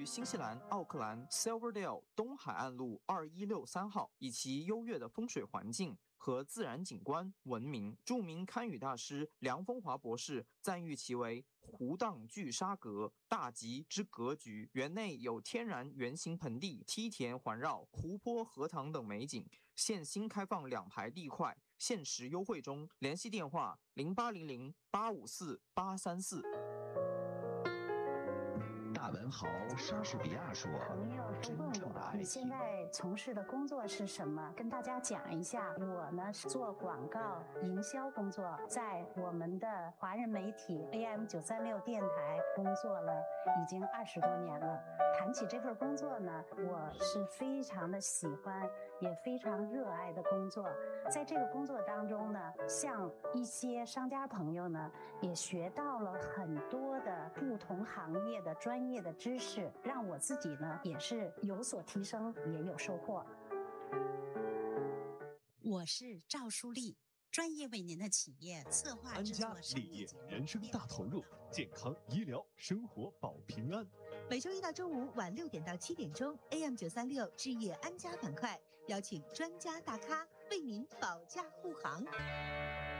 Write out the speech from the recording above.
于新西兰奥克兰 Silverdale 东海岸路2163号，以其优越的风水环境和自然景观闻名。著名堪舆大师梁风华博士赞誉其为湖荡聚沙阁，大吉之格局。园内有天然圆形盆地、梯田环绕、湖泊、荷塘等美景。现新开放2排地块，限时优惠中。联系电话0800854834。 大文豪莎士比亚说：“ 朋友都问我你现在从事的工作是什么？跟大家讲一下。我呢是做广告营销工作，在我们的华人媒体 AM936电台工作了已经20多年了。谈起这份工作呢，我是非常的喜欢，也非常热爱的工作。在这个工作当中呢，像一些商家朋友呢，也学到了很多的不同行业的专业的知识，让我自己呢也是有所提升，也有收获。 我是赵淑丽，专业为您的企业策划制作立业人生大投入，健康医疗生活保平安。 每周一到周五晚6点到7点钟 ，AM936置业安家板块，邀请专家大咖为您保驾护航。